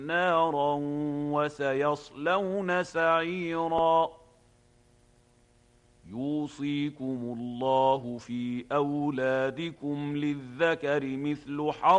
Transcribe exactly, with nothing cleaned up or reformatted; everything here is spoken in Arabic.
نارا وسيصلون سعيرا يوصيكم الله في أولادكم للذكر مثل حظ